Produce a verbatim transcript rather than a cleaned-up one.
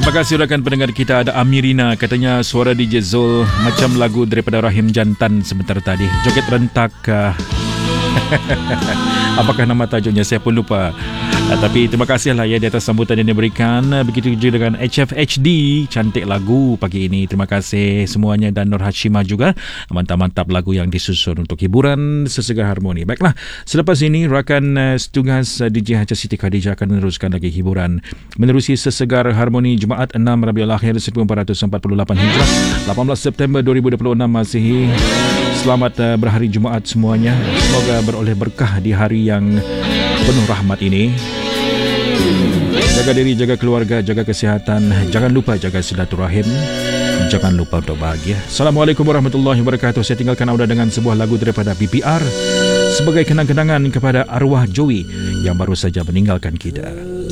Terima kasih rakan pendengar kita. Ada Amirina, katanya suara D J Zul macam lagu daripada Rahim Jantan sebentar tadi. Joget rentak. Uh, Apakah nama tajuknya? Saya pun lupa. Uh, tapi terima kasihlah ya di atas sambutan yang diberikan. Uh, begitu juga dengan H F H D, cantik lagu pagi ini. Terima kasih semuanya, dan Nur Hashimah juga. Mantap-mantap lagu yang disusun untuk hiburan sesegar harmoni. Baiklah, selepas ini rakan uh, setugas uh, D J Haja Siti Khadijah akan meneruskan lagi hiburan menerusi sesegar harmoni Jumaat enam Rabiul Akhir seribu empat ratus empat puluh lapan Hijrah, lapan belas September dua ribu dua puluh enam Masihi. Selamat uh, berhari Jumaat semuanya. Semoga beroleh berkah di hari yang penuh rahmat ini. Jaga diri, jaga keluarga, jaga kesihatan. Jangan lupa jaga silaturahim. Jangan lupa untuk bahagia. Assalamualaikum warahmatullahi wabarakatuh. Saya tinggalkan anda dengan sebuah lagu daripada B P R sebagai kenang-kenangan kepada arwah Joey yang baru saja meninggalkan kita.